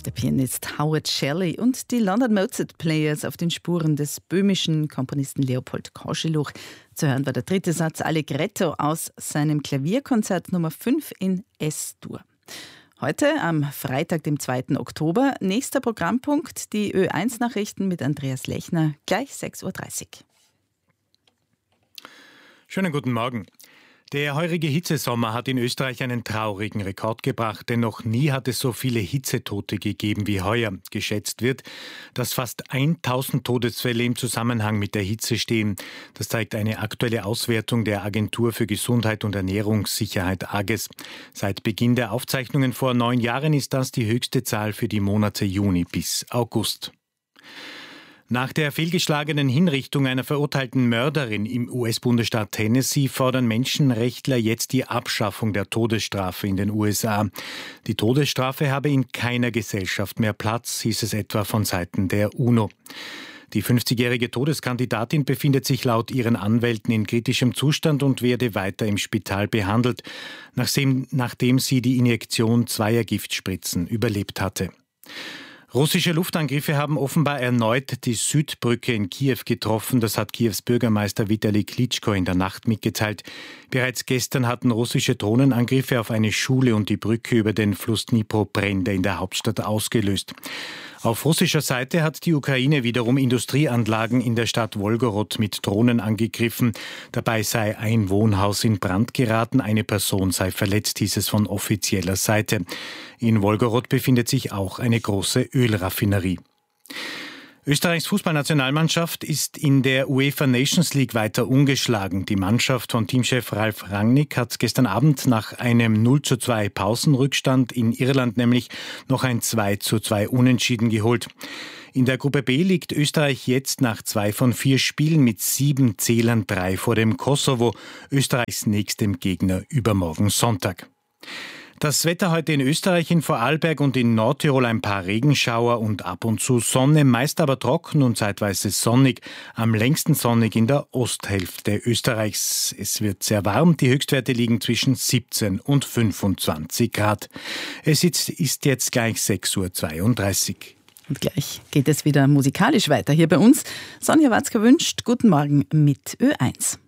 Der Pianist Howard Shelley und die London Mozart Players auf den Spuren des böhmischen Komponisten Leopold Koschelluch. Zu hören war der dritte Satz Allegretto aus seinem Klavierkonzert Nummer 5 in S-Dur. Heute, am Freitag, dem 2. Oktober, nächster Programmpunkt, die Ö1-Nachrichten mit Andreas Lechner, gleich 6.30 Uhr. Schönen guten Morgen. Der heurige Hitzesommer hat in Österreich einen traurigen Rekord gebracht, denn noch nie hat es so viele Hitzetote gegeben wie heuer. Geschätzt wird, dass fast 1000 Todesfälle im Zusammenhang mit der Hitze stehen. Das zeigt eine aktuelle Auswertung der Agentur für Gesundheit und Ernährungssicherheit AGES. Seit Beginn der Aufzeichnungen vor 9 Jahren ist das die höchste Zahl für die Monate Juni bis August. Nach der fehlgeschlagenen Hinrichtung einer verurteilten Mörderin im US-Bundesstaat Tennessee fordern Menschenrechtler jetzt die Abschaffung der Todesstrafe in den USA. Die Todesstrafe habe in keiner Gesellschaft mehr Platz, hieß es etwa von Seiten der UNO. Die 50-jährige Todeskandidatin befindet sich laut ihren Anwälten in kritischem Zustand und werde weiter im Spital behandelt, nachdem sie die Injektion 2 Giftspritzen überlebt hatte. Russische Luftangriffe haben offenbar erneut die Südbrücke in Kiew getroffen. Das hat Kiews Bürgermeister Vitali Klitschko in der Nacht mitgeteilt. Bereits gestern hatten russische Drohnenangriffe auf eine Schule und die Brücke über den Fluss Dnipro Brände in der Hauptstadt ausgelöst. Auf russischer Seite hat die Ukraine wiederum Industrieanlagen in der Stadt Wolgorod mit Drohnen angegriffen. Dabei sei ein Wohnhaus in Brand geraten, eine Person sei verletzt, hieß es von offizieller Seite. In Wolgorod befindet sich auch eine große Ölraffinerie. Österreichs Fußballnationalmannschaft ist in der UEFA Nations League weiter ungeschlagen. Die Mannschaft von Teamchef Ralf Rangnick hat gestern Abend nach einem 0:2 Pausenrückstand in Irland nämlich noch ein 2:2 Unentschieden geholt. In der Gruppe B liegt Österreich jetzt nach 2 von 4 Spielen mit 7 Zählern 3 vor dem Kosovo, Österreichs nächstem Gegner übermorgen Sonntag. Das Wetter heute in Österreich, in Vorarlberg und in Nordtirol ein paar Regenschauer und ab und zu Sonne, meist aber trocken und zeitweise sonnig, am längsten sonnig in der Osthälfte Österreichs. Es wird sehr warm, die Höchstwerte liegen zwischen 17 und 25 Grad. Es ist jetzt gleich 6.32 Uhr. Und gleich geht es wieder musikalisch weiter hier bei uns. Sonja Watzke wünscht guten Morgen mit Ö1.